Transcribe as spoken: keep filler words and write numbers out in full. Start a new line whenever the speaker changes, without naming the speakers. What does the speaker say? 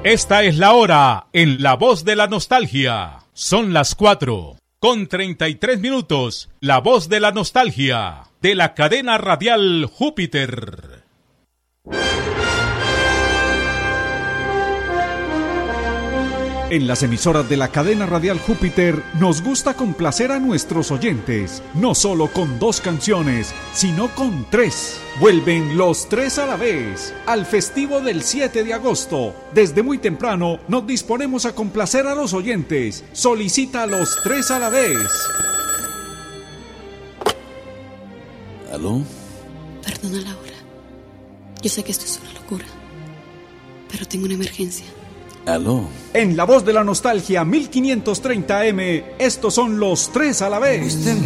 Esta es la hora en La Voz de la Nostalgia. Son las cuatro con treinta y tres minutos. La Voz de la Nostalgia de la cadena radial Júpiter.
En las emisoras de la cadena radial Júpiter nos gusta complacer a nuestros oyentes, no solo con dos canciones, sino con tres. Vuelven los tres a la vez al festivo del siete de agosto. Desde muy temprano nos disponemos a complacer a los oyentes. Solicita los tres a la vez.
¿Aló?
Perdona la hora. Yo sé que esto es una locura, pero tengo una emergencia.
¿Aló?
En La Voz de la Nostalgia mil quinientos treinta eme, estos son los tres a la vez.
Usted